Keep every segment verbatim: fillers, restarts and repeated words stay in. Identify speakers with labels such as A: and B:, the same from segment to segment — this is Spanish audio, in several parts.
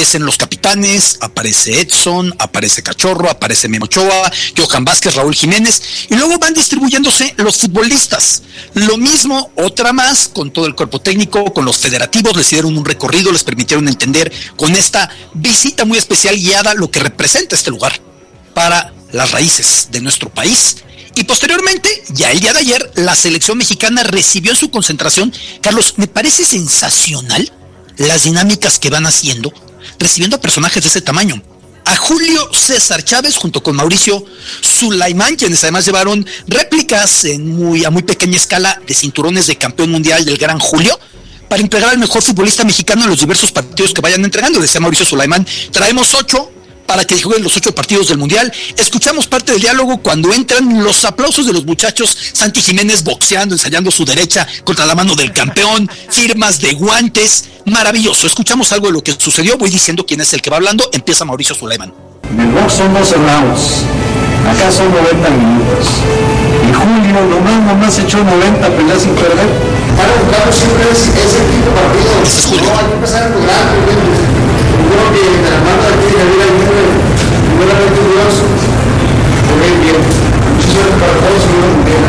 A: aparecen los capitanes, aparece Edson, aparece Cachorro, aparece Memo Ochoa, Johan Vázquez, Raúl Jiménez, y luego van distribuyéndose los futbolistas. Lo mismo, otra más, con todo el cuerpo técnico, con los federativos, les dieron un recorrido, les permitieron entender con esta visita muy especial guiada lo que representa este lugar para las raíces de nuestro país. Y posteriormente, ya el día de ayer, la selección mexicana recibió en su concentración, Carlos, me parece sensacional las dinámicas que van haciendo, recibiendo a personajes de ese tamaño. A Julio César Chávez junto con Mauricio Sulaimán, quienes además llevaron réplicas en muy, a muy pequeña escala de cinturones de campeón mundial del gran Julio, para integrar al mejor futbolista mexicano en los diversos partidos que vayan entregando. Decía Mauricio Sulaimán, traemos ocho para que jueguen los ocho partidos del Mundial. Escuchamos parte del diálogo cuando entran los aplausos de los muchachos, Santi Jiménez boxeando, ensayando su derecha contra la mano del campeón, firmas de guantes, maravilloso. Escuchamos algo de lo que sucedió, voy diciendo quién es el que va hablando, empieza Mauricio Sulaimán.
B: En el box son doce rounds, acá son noventa minutos, y Julio nomás, nomás echó noventa peleas sin perder.
C: Para buscarlo siempre es ese tipo de partidos,
A: este es Julio.
C: No, hay que empezar a jugar, yo creo que de la mano de aquí de Javier Aguirre, primeramente Dios, por el bien, mucha suerte para todos y muy bien.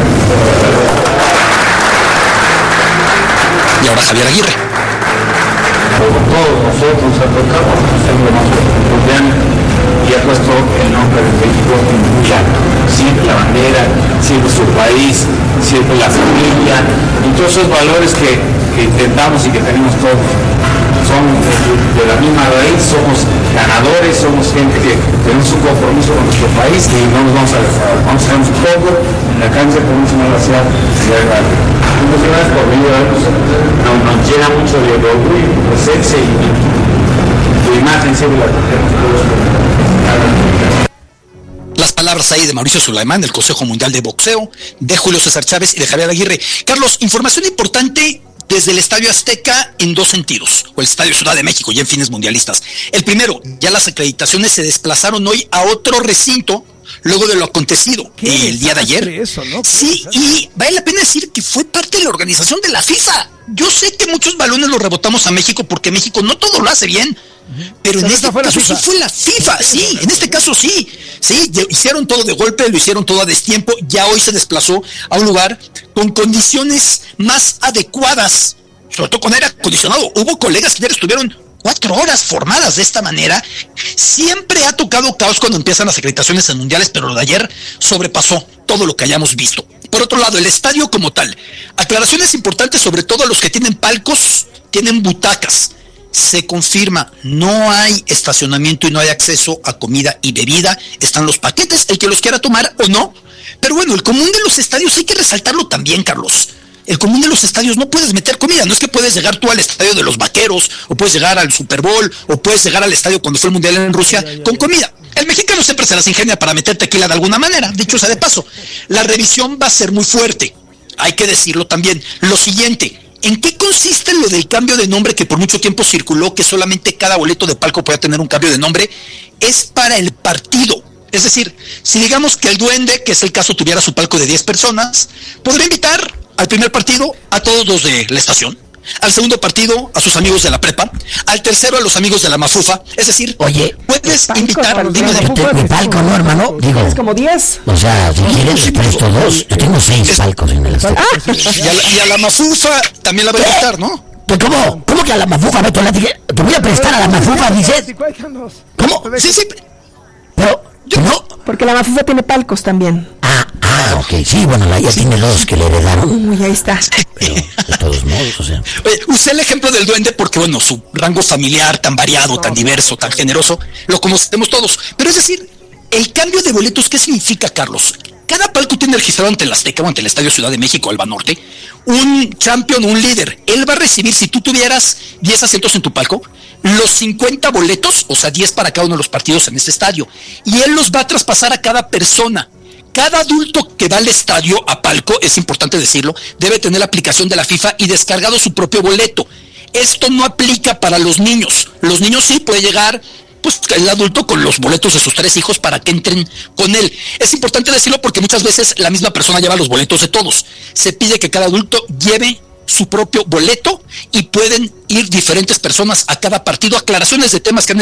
A: Y ahora Javier Aguirre.
B: Como todos nosotros a tocar, siempre más colombiano, y ha puesto el nombre de México muy alto. Siempre la bandera, siempre su país, siempre la familia, y todos esos valores que, que intentamos y que tenemos todos. Son de la misma raíz, somos ganadores, somos gente que tenemos un compromiso con nuestro país y no nos vamos a dejar. Vamos a hacer un poco en la cancha con una gracia y de verdad. Muchas gracias por venir a vernos. Nos, nos llena mucho de orgullo, presencia y tu imagen siempre la tenemos todos.
A: Las palabras ahí de Mauricio Sulaimán, del Consejo Mundial de Boxeo, de Julio César Chávez y de Javier Aguirre. Carlos, información importante desde el Estadio Azteca en dos sentidos, o el Estadio Ciudad de México, ya en fines mundialistas. El primero, ya las acreditaciones se desplazaron hoy a otro recinto, luego de lo acontecido el día de ayer.
D: Eso, ¿no?
A: Sí, y vale la pena decir que fue parte de la organización de la FIFA. Yo sé que muchos balones los rebotamos a México porque México no todo lo hace bien, pero en este caso sí fue la FIFA, sí, en este caso sí, sí, hicieron todo de golpe, lo hicieron todo a destiempo, ya hoy se desplazó a un lugar con condiciones más adecuadas, sobre todo con aire acondicionado. Hubo colegas que ayer estuvieron cuatro horas formadas de esta manera. Siempre ha tocado caos cuando empiezan las acreditaciones en mundiales, pero lo de ayer sobrepasó todo lo que hayamos visto. Por otro lado, el estadio como tal, aclaraciones importantes sobre todo a los que tienen palcos, tienen butacas. Se confirma, no hay estacionamiento y no hay acceso a comida y bebida, están los paquetes, el que los quiera tomar o no, pero bueno, el común de los estadios hay que resaltarlo también, Carlos. El común de los estadios no puedes meter comida, no es que puedes llegar tú al estadio de los Vaqueros, o puedes llegar al Super Bowl, o puedes llegar al estadio cuando fue el Mundial en Rusia con comida. El mexicano siempre se las ingenia para meter tequila de alguna manera, dicho sea de paso. La revisión va a ser muy fuerte, hay que decirlo también. Lo siguiente, ¿en qué consiste lo del cambio de nombre que por mucho tiempo circuló, que solamente cada boleto de palco podía tener un cambio de nombre? Es para el partido. Es decir, si digamos que el Duende, que es el caso, tuviera su palco de diez personas, podría invitar al primer partido a todos los de la estación, al segundo partido a sus amigos de la prepa, al tercero a los amigos de la Mafufa. Es decir,
E: oye,
A: puedes invitar,
E: dime de mi palco, ¿no, hermano? Digo,
D: es como diez.
E: O sea, si quieres, les presto dos. Yo tengo seis es, palcos en el estadio.
A: Ah, y, a la, y a la Mafufa también la va a invitar, ¿no?
E: ¿Cómo? ¿Cómo que a la Mafufa, Beto? Te voy a prestar a la Mafufa, dice. ¿Cómo?
A: Sí, sí.
E: Pero, yo no.
D: Porque la Mafufa tiene palcos también.
E: Ah, ah, ok. Sí, bueno, la, ya sí. Tiene los que le heredaron.
D: Uy, ahí está.
E: Pero, de todos modos, o sea.
A: Oye, usé el ejemplo del Duende porque, bueno, su rango familiar tan variado, tan diverso, tan generoso, lo conocemos todos. Pero es decir, el cambio de boletos, ¿qué significa, Carlos? Cada palco tiene registrado ante el Azteca o ante el Estadio Ciudad de México, Alba Norte, un champion, un líder. Él va a recibir, si tú tuvieras diez asientos en tu palco, los cincuenta boletos, o sea, diez para cada uno de los partidos en este estadio. Y él los va a traspasar a cada persona. Cada adulto que va al estadio a palco, es importante decirlo, debe tener la aplicación de la FIFA y descargado su propio boleto. Esto no aplica para los niños. Los niños sí puede llegar, pues, el adulto con los boletos de sus tres hijos para que entren con él. Es importante decirlo porque muchas veces la misma persona lleva los boletos de todos. Se pide que cada adulto lleve su propio boleto y pueden ir diferentes personas a cada partido. Aclaraciones de temas que han